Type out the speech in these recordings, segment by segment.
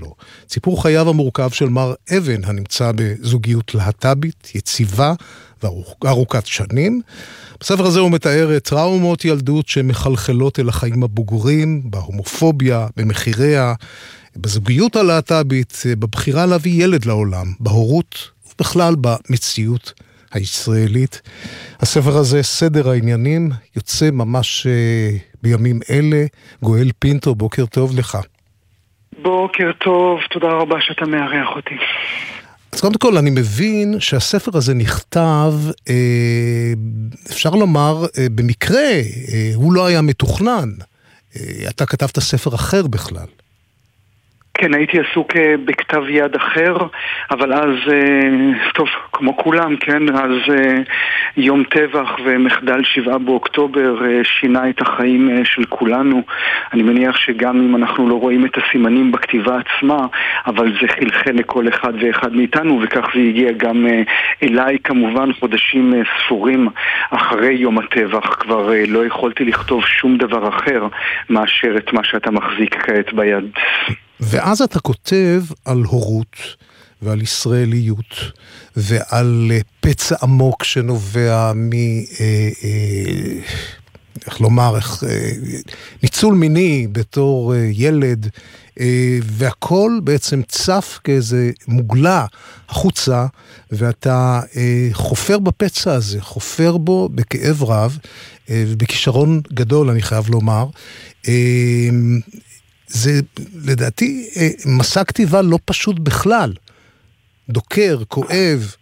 שלו. סיפור חייו המורכב של מר אבן, הנמצא בזוגיות להט"בית, יציבה וארוכת שנים. בספר הזה הוא מתאר את טראומות ילדות שמחלחלות אל החיים הבוגרים, בהומופוביה, במחיריה, בזוגיות הלהט"בית, בבחירה להביא ילד לעולם, בהורות ובכלל במציאות הישראלית. הספר הזה, סדר העניינים, יוצא ממש בימים אלה. גואל פינטו, בוקר טוב לך. בוקר טוב, תודה רבה שאתה מארח אותי. אז קודם כל, אני מבין שהספר הזה נכתב, אפשר לומר, במקרה, הוא לא היה מתוכנן. אתה כתבת ספר אחר בכלל. כן, הייתי עסוק בכתב יד אחר, אבל אז, טוב, כמו כולם, כן, אז יום טבח ומחדל 7 באוקטובר שינה את החיים של כולנו. אני מניח שגם אם אנחנו לא רואים את הסימנים בכתיבה עצמה, אבל זה חלחל לכל אחד ואחד מאיתנו, וכך זה הגיע גם אליי, כמובן, חודשים ספורים אחרי יום הטבח. כבר לא יכולתי לכתוב שום דבר אחר מאשר את מה שאתה מחזיק כעת ביד. ואז אתה כותב על הורות ועל ישראליות ועל פצע עמוק שנובע איך לומר, ניצול מיני בתור ילד, והכל בעצם צף כאיזה מוגלה החוצה, ואתה חופר בפצע הזה, חופר בו בכאב רב, ובכישרון גדול אני חייב לומר. זה לדעתי מסע כתיבה לא פשוט בכלל, דוקר, כואב.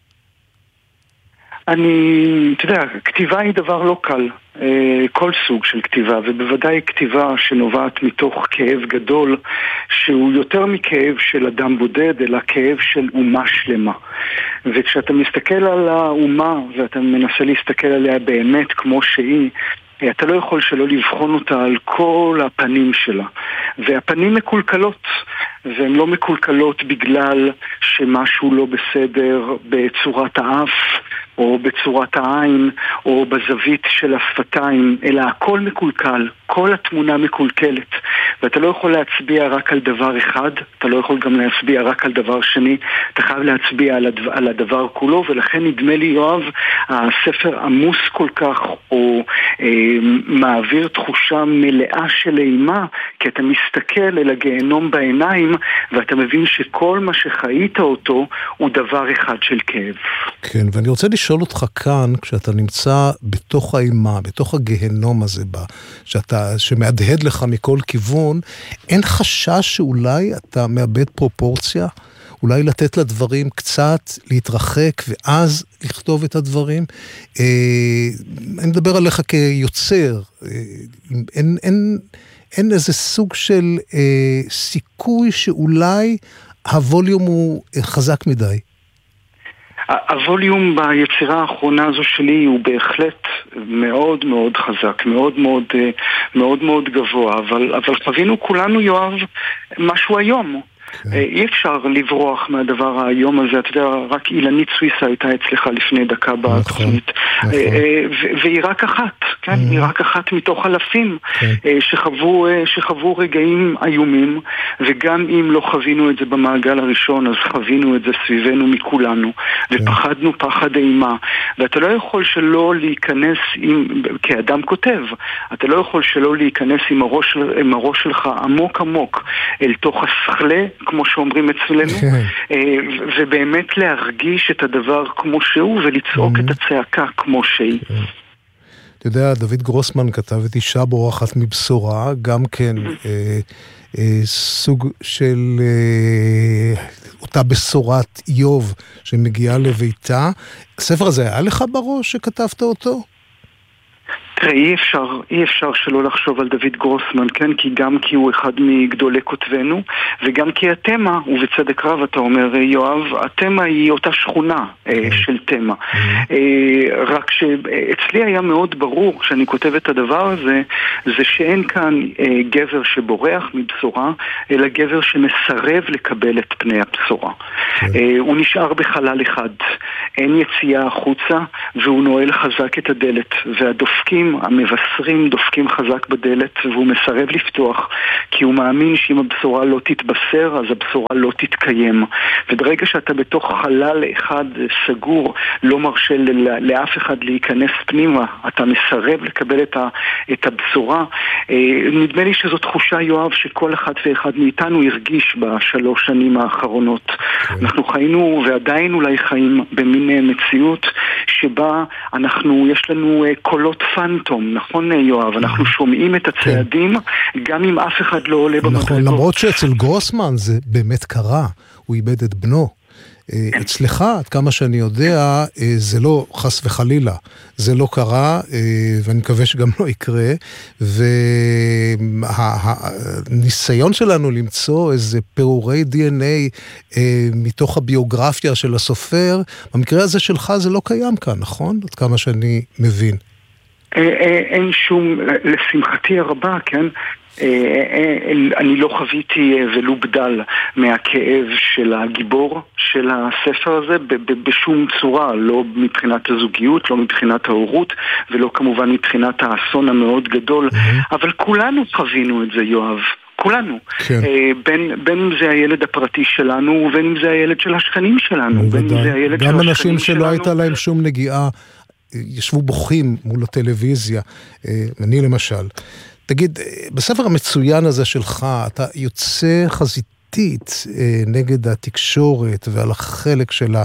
אתה יודע, כתיבה היא דבר לא קל, כל סוג של כתיבה, ובוודאי כתיבה שנובעת מתוך כאב גדול, שהוא יותר מכאב של אדם בודד, אלא כאב של אומה שלמה. וכשאתה מסתכל על האומה, ואתה מנסה להסתכל עליה באמת כמו שהיא, אתה לא יכול שלא לבחון אותה על כל הפנים שלה. והפנים מקולקלות, והן לא מקולקלות בגלל שמשהו לא בסדר בצורת האף, או בצורת העין, או בזווית של השפתיים, אלא הכל מקולקל, כל התמונה מקולקלת. ואתה לא יכול להצביע רק על דבר אחד, אתה לא יכול גם להצביע רק על דבר שני, אתה חייב להצביע על הדבר כולו, ולכן נדמה לי, יואב, הספר עמוס כל כך, או מעביר תחושה מלאה של אימה, כי אתה מסתכל אל הגיהנום בעיניים, ואתה מבין שכל מה שחיית אותו, הוא דבר אחד של כאב. כן, ואני רוצה לשאול אותך כאן, כשאתה נמצא בתוך האימה, בתוך הגיהנום הזה, שמהדהד לך מכל כיוון, אין חשש שאולי אתה מאבד פרופורציה? אולי לתת לדברים קצת להתרחק ואז לכתוב את הדברים? אני מדבר עליך כיוצר. אין איזה סוג של סיכוי שאולי הווליום הוא חזק מדי? הווליום ביצירה האחרונה הזו שלי הוא בהחלט מאוד מאוד חזק, מאוד מאוד, מאוד מאוד גבוה, אבל חווינו כולנו, יואב, משהו היום. אי אפשר לברוח מהדבר היום הזה. אתה יודע, רק אילנית סוויסה הייתה אצלך לפני דקה בתוכנית, והיא רק אחת, כן? היא רק אחת מתוך אלפים שחוו רגעים איומים, וגם אם לא חווינו את זה במעגל הראשון, אז חווינו את זה סביבנו מכולנו, ופחדנו פחד אימה. ואתה לא יכול שלא להיכנס כאדם כותב, אתה לא יכול שלא להיכנס עם הראש שלך עמוק עמוק אל תוך השכלה, כמו שאומרים אצלנו, ובאמת להרגיש את הדבר כמו שהוא, ולצעוק את הצעקה כמו שהיא. אתה יודע, דוד גרוסמן כתב את אישה בורחת מבשורה, גם כן סוג של אותה בשורת איוב שמגיעה לביתה. הספר הזה היה לך בראש שכתבת אותו? תראה, אי אפשר שלא לחשוב על דוד גרוסמן, כן? גם כי הוא אחד מגדולי כותבנו, וגם כי התמה, ובצדק רב אתה אומר, יואב, התמה היא אותה שכונה של תמה. רק שאצלי היה מאוד ברור, כשאני כותב את הדבר הזה, זה שאין כאן גבר שבורח מבשורה, אלא גבר שמסרב לקבל את פני הבשורה. הוא נשאר בחלל אחד, אין יציאה החוצה, והוא נועל חזק את הדלת, והדופקים השכנים המבשרים דופקים חזק בדלת והוא מסרב לפתוח כי הוא מאמין שאם הבשורה לא תתבשר אז הבשורה לא תתקיים. וברגע שאתה בתוך חלל אחד סגור, לא מרשה לאף אחד להיכנס פנימה, אתה מסרב לקבל את הבשורה. נדמה לי שזו תחושה, יואב, שכל אחד ואחד מאיתנו הרגיש בשלוש שנים האחרונות. אנחנו חיינו ועדיין אולי חיים במין מציאות שבה יש לנו קולות פנטום, נכון יואב? אנחנו שומעים את הצעדים גם אם אף אחד לא עולה במדרגות. נכון, למרות שאצל גרוסמן זה באמת קרה, הוא איבד את בנו. אצלך, עד כמה שאני יודע, זה לא חס וחלילה, זה לא קרה, ואני מקווה שגם לא יקרה, והניסיון שלנו למצוא איזה פירורי DNA מתוך הביוגרפיה של הסופר, במקרה הזה שלך זה לא קיים כאן, נכון? עד כמה שאני מבין. אין שום, לשמחתי הרבה, כן? אני לא חוויתי ולו בדל מהכאב של הגיבור של הספר הזה בשום צורה, לא מבחינת הזוגיות, לא מבחינת ההורות ולא כמובן מבחינת האסון המאוד גדול, אבל כולנו חווינו את זה, יואב. כולנו. כן. בין אם זה הילד הפרטי שלנו ובין אם זה הילד של השכנים שלנו, בין אם זה הילד של גם השכנים אנשים שלא הייתה להם שום נגיעה ישבו בוכים מול הטלוויזיה, אני למשל. תגיד, בספר המצוין הזה שלך, אתה יוצא חזיתית נגד התקשורת ועל החלק שלה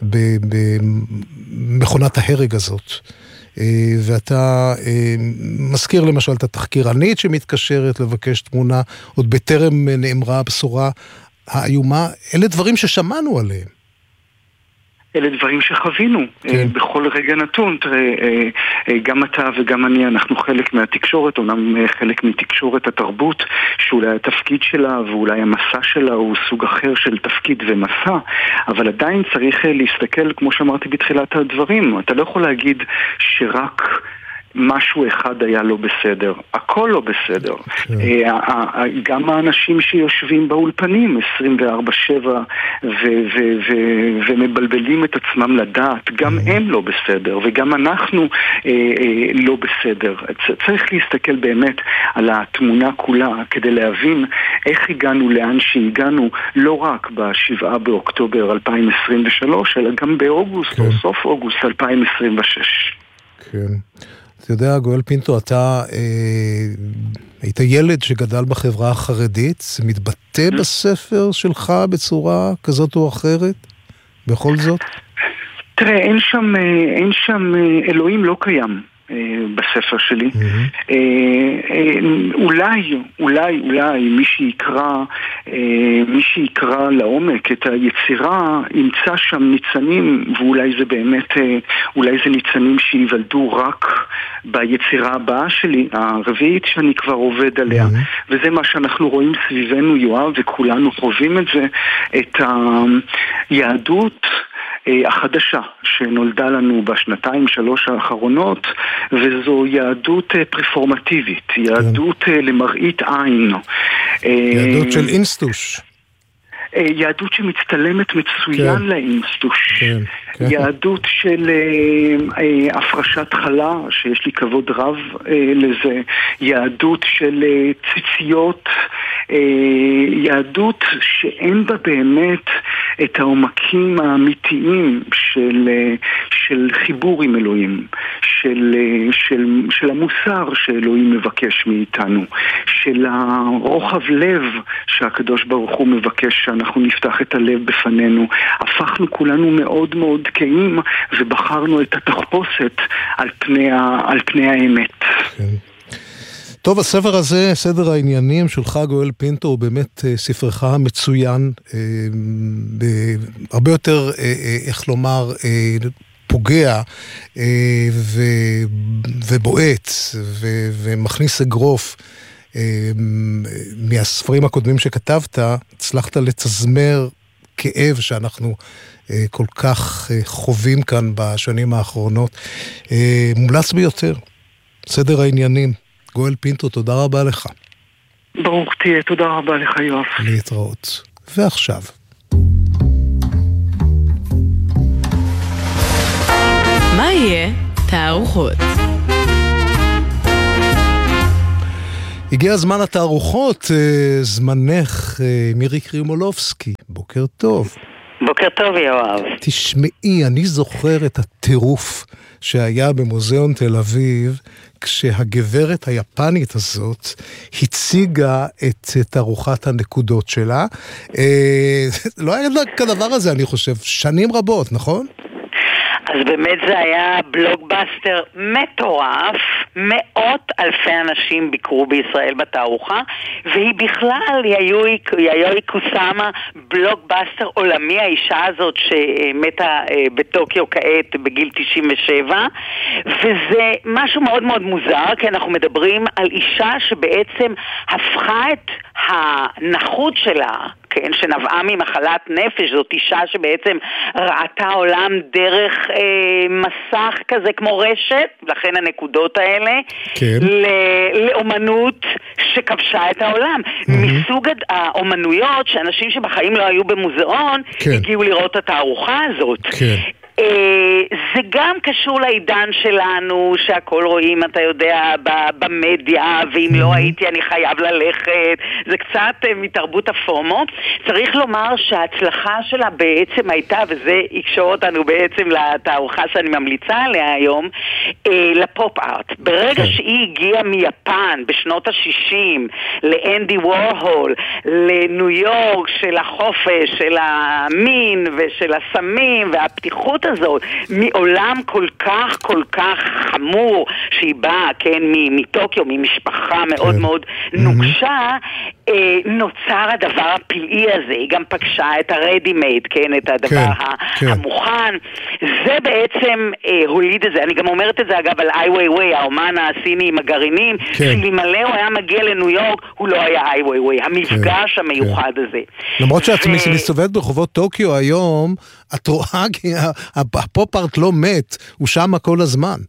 במכונת ההרג הזאת. ואתה מזכיר למשל את התחקירנית שמתקשרת לבקש תמונה, עוד בטרם נאמרה הבשורה האיומה. אלה דברים ששמענו עליהם. אלה דברים שחווינו בכל רגע נתון. גם אתה וגם אני, אנחנו חלק מהתקשורת, אומנם חלק מתקשורת התרבות, שאולי התפקיד שלה ואולי המסע שלה הוא סוג אחר של תפקיד ומסע, אבל עדיין צריך להסתכל, כמו שאמרתי בתחילת הדברים, אתה לא יכול להגיד שרק משהו אחד היה לא בסדר, הכל לא בסדר. גם האנשים שיושבים באולפנים 24/7 ומבלבלים את עצמם לדעת, גם הם לא בסדר וגם אנחנו לא בסדר. צריך להסתכל באמת על התמונה כולה כדי להבין איך הגענו לאן שהגענו, לא רק ב7 באוקטובר 2023 אלא גם באוגוסט או סוף אוגוסט 2026. כן. אתה יודע, גואל פינטו, אתה היית ילד שגדל בחברה החרדית, זה מתבטא בספר שלך בצורה כזאת או אחרת? בכל זאת? תראה, אין שם אלוהים לא קיים בספר שלי. אולי מי שיקרא לעומק את היצירה ימצא שם ניצנים, ואולי זה באמת, אולי זה ניצנים שיוולדו רק ביצירה הבאה שלי, הרביעית שאני כבר עובד עליה, וזה מה שאנחנו רואים סביבנו, יואב, וכולנו חווים את זה, את היהדות החדשה שנולדה לנו בשנתיים-שלוש האחרונות, וזו יהדות פרפורמטיבית, יהדות למראית עין. יהדות של אינסטוש. יהדות שמצטלמת מצוין לאינסטוש. יהדות של הפרשת חלה, שיש לי כבוד רב לזה. יהדות של ציציות. יהדות שאין בה באמת את העומקים האמיתיים של חיבור עם אלוהים, של המוסר שאלוהים מבקש מאיתנו, של הרוחב לב שהקדוש ברוך הוא מבקש שאנחנו נפתח את הלב בפנינו. הפכנו כולנו מאוד מאוד קיים ובחרנו את התחפושת על פני האמת. כן. טוב, הספר הזה, סדר העניינים שלך, גואל פינטו, הוא באמת ספרך המצוין, הרבה יותר, איך לומר, פוגע ובועט ומכניס אגרוף מהספרים הקודמים שכתבת. הצלחת לתזמר כאב שאנחנו כל כך חווים כאן בשנים האחרונות. מומלץ ביותר, סדר העניינים. גואל פינטו, תודה רבה לך. ברוך תהיה, תודה רבה לך, יואב. להתראות. ועכשיו. מה יהיה? תערוכות. הגיע הזמן התערוכות, זמנך, מירי קרימולובסקי, בוקר טוב. בוקר טוב, יואב. תשמעי, אני זוכר את הטירוף שהיה במוזיאון תל אביב, כשהגברת היפנית הזאת הציגה את תערוכת הנקודות שלה. לא היה כדבר הזה, אני חושב, שנים רבות, נכון? אז באמת זה היה בלוקבאסטר מטורף, מאות אלפי אנשים ביקרו בישראל בתערוכה, והיא בכלל, יאיוי קוסאמה, בלוקבאסטר עולמי, האישה הזאת שמתה בטוקיו כעת בגיל 97, וזה משהו מאוד מאוד מוזר, כי אנחנו מדברים על אישה שבעצם הפכה את הנחות שלה, כן, שנבעה ממחלת נפש. זאת אישה שבעצם ראתה עולם דרך מסך כזה כמו רשת, לכן הנקודות האלה, כן. לאומנות שכבשה את העולם. מסוג האומנויות שאנשים שבחיים לא היו במוזיאון, כן. הגיעו לראות את התערוכה הזאת. כן. זה גם קשור לעידן שלנו, שהכל רואים, אתה יודע, במדיה, ואם לא הייתי אני חייב ללכת. זה קצת מתרבות הפומו. צריך לומר שההצלחה שלה בעצם הייתה, וזה יקשור אותנו בעצם לתערוכה שאני ממליצה עליה היום, לפופ-ארט. ברגע שהיא הגיעה מיפן בשנות ה-60 לאנדי וורהול, לניו יורק של החופש, של המין ושל הסמים והפתיחות הזאת, מעולם כל כך חמור שהיא באה, כן, מטוקיו, ממשפחה מאוד מאוד נוקשה, נוצר הדבר הפלאי הזה. היא גם פגשה את הרדי-מייד, כן, את הדבר המוכן. זה בעצם הוליד את זה. אני גם אומרת את זה אגב על איי ווי ווי, האומן הסיני עם הגרעינים, שלמלא הוא היה מגיע לניו יורק, הוא לא היה איי ווי ווי. המפגש המיוחד הזה. למרות שאת מסתובבת ברחובות טוקיו היום, את רואה כי הפופ-ארט לא מת, הוא שם כל הזמן.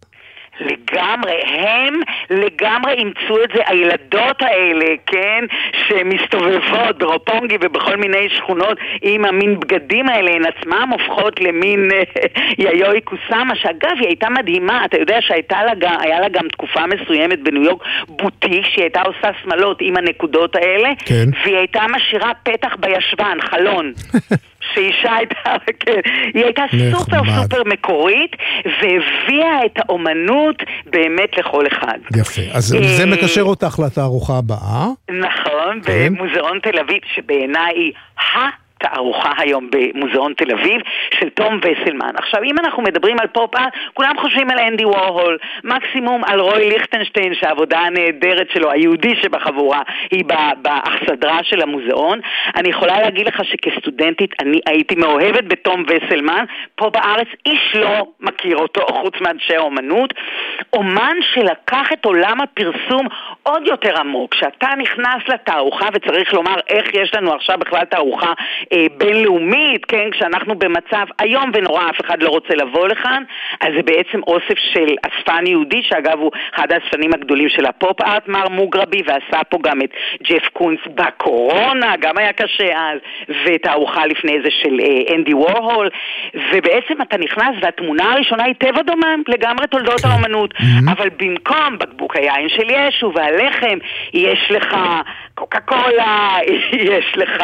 לגמרי, הם לגמרי אימצו את זה, הילדות האלה, כן, שמסתובבות ברופונגי ובכל מיני שכונות עם המין בגדים האלה, הן עצמם הופכות למין יאיוי קוסאמה, שאגב היא הייתה מדהימה. אתה יודע שהיה לה גם תקופה מסוימת בניו יורק בוטיק, שהיא הייתה עושה שמלות עם הנקודות האלה, כן. והיא הייתה משאירה פתח בישבן, חלון. שאישה הייתה, כן, היא הייתה סופר מקורית, והביאה את האומנות באמת לכל אחד. יפה, אז זה מקשר אותך לתערוכה הבאה. נכון, במוזיאון תל אביב, שבעיניי היא תערוכה היום במוזיאון תל אביב של תום וסלמן. עכשיו, אם אנחנו מדברים על פופ-ארט, כולם חושבים על אנדי וורהול, מקסימום על רוי ליכטנשטיין, שהעבודה הנהדרת שלו, היהודי שבחבורה, היא באכסדרה של המוזיאון. אני יכולה להגיד לך שכסטודנטית אני הייתי מאוהבת בתום וסלמן. פה בארץ איש לא מכיר אותו, חוץ מאנשי האומנות. אומן שלקח את עולם הפרסום עוד יותר עמוק. כשאתה נכנס לתערוכה, וצריך לומר איך יש לנו עכשיו בכלל תערוכה בינלאומית, כן, כשאנחנו במצב היום ונורא, אף אחד לא רוצה לבוא לכאן, אז זה בעצם אוסף של אספן יהודי, שאגב הוא אחד האספנים הגדולים של הפופ-ארט, מר מוגרבי, ועשה פה גם את ג'ף קונס בקורונה, גם היה קשה אז, ואת הארוחה לפני זה של אנדי וורהול, ובעצם אתה נכנס והתמונה הראשונה היא טבע דומם, לגמרי תולדות האומנות, אבל במקום בקבוק היין של ישו והלחם, יש לך קוקה קולה, יש לך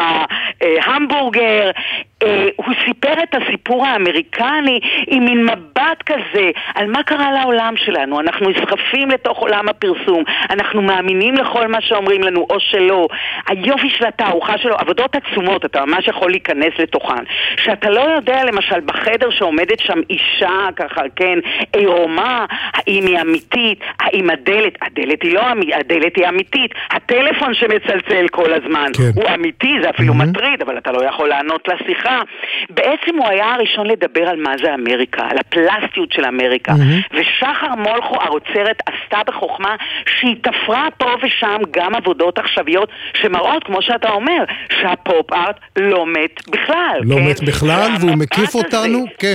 המבורגר. הוא סיפר את הסיפור האמריקני עם מין מבט כזה על מה קרה לעולם שלנו. אנחנו נסחפים לתוך עולם הפרסום, אנחנו מאמינים לכל מה שאומרים לנו או שלא. היופי של התערוכה שלו, עבודות עצומות, אתה ממש יכול להיכנס לתוכן, שאתה לא יודע למשל בחדר שעומדת שם אישה ככה, כן, עירומה, האם היא אמיתית, האם הדלת היא לא הדלת היא אמיתית, הטלפון שמצלצל כל הזמן הוא אמיתי, זה אפילו מטריד, אבל אתה לא יכול לענות לשיחה. בעצם הוא היה הראשון לדבר על מה זה אמריקה, על הפלסטיות של אמריקה, ושחר מולכו האוצרת עשתה בחוכמה שהיא תפרה פה ושם גם עבודות עכשוויות שמראות, כמו שאתה אומר, שהפופ-ארט לא מת בכלל. לא מת בכלל, והוא מקיף אותנו, כן.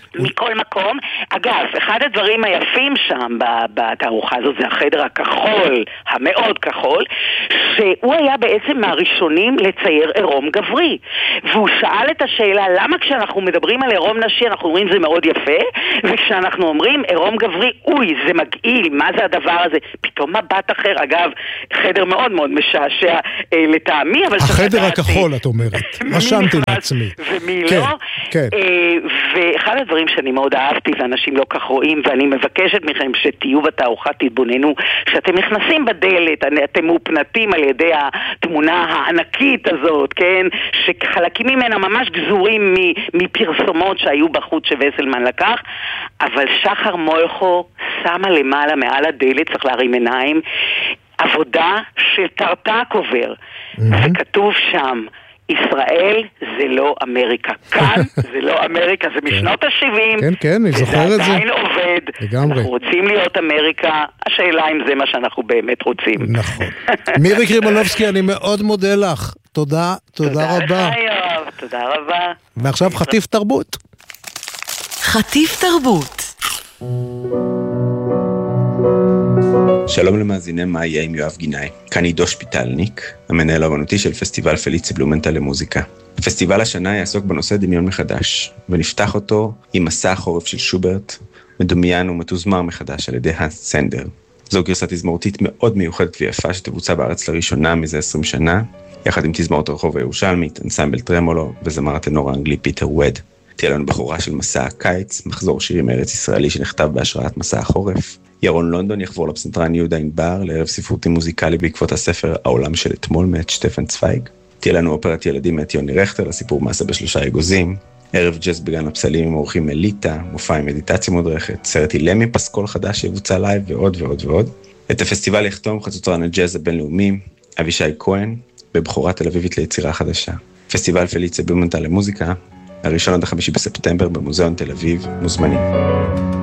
מכל מקום. אגב, אחד הדברים היפים שם בתערוכה הזאת זה החדר הכחול, המאוד כחול, שהוא היה בעצם מהראשונים לצייר עירום גברי. והוא שאל את השאלה, למה כשאנחנו מדברים על עירום נשי אנחנו אומרים זה מאוד יפה, וכשאנחנו אומרים עירום גברי, אוי, זה מגעיל, מה זה הדבר הזה? פתאום מבט אחר, אגב, חדר מאוד מאוד משעשע לטעמי, אבל החדר הכחול, את אומרת. רשמתי לעצמי. ומי לא. ואחד הדברים שאני מאוד אהבתי, ואנשים לא כך רואים, ואני מבקשת מכם שתהיו בתערוכה, תתבוננו, שאתם נכנסים בדלת, אתם מופנתים על ידי התמונה הענקית הזאת, כן? שחלקים ממנה ממש גזורים מפרסומות שהיו בחוץ שווסלמן לקח, אבל שחר מולכו שמה למעלה מעל הדלת, צריך להרים עיניים, עבודה של טרטק עובר. וכתוב שם, ישראל זה לא אמריקה. כאן זה לא אמריקה, זה משנות ה-70. כן, כן, אני זוכר את זה. זה עדיין עובד. לגמרי. אנחנו רוצים להיות אמריקה, השאלה אם זה מה שאנחנו באמת רוצים. נכון. מירי קרימנובסקי, אני מאוד מודה לך. תודה, תודה רבה. תודה לך יואב, תודה רבה. ועכשיו חטיף תרבות. חטיף תרבות. שלום למאזיני מה יהיה עם יואב גינאי. כאן עידו שפיטלניק, המנהל האמנותי של פסטיבל פליצה בלומנטל למוזיקה. פסטיבל השנה יעסוק בנושא דמיון מחדש, ונפתח אותו עם מסע החורף של שוברט, מדומיין ומתוזמר מחדש על ידי הנס סנדר. זו גרסה תזמורתית מאוד מיוחדת ויפה שתבוצע בארץ לראשונה מזה 20 שנה, יחד עם תזמורת הרחוב הירושלמית, אנסמבל טרמולו וזמר הטנור האנגלי פיטר ווד. תהיה לנו בחורה של מסע הקיץ, מחזור שירים ארץ ישראלי שנכתב בהשראת מסע החורף. ירון לונדון יחבור לפסנתרן יהודה ענבר לערב ספרותי מוזיקלי בעקבות הספר העולם של אתמול מאת שטפן צוויג. תהיה לנו אופרת ילדים מאת יוני רכטר לסיפור מעשה בשלושה אגוזים. ערב ג'אז בגן הפסלים עם אורחים מליטה, מופע עם מדיטציה מודרכת, סרט אילמי פסקול חדש שיבוצע לייב ועוד ועוד ועוד. את הפסטיבל יחתום חצוצרן הג'אז הבינלאומי, אבישי כהן, בבחורה תל אביבית ליצירה חדשה. פסטיבל פליצה בלומנטל למוזיקה, 1 עד 5 בספטמבר במוזיאון תל אביב, מוזמנים.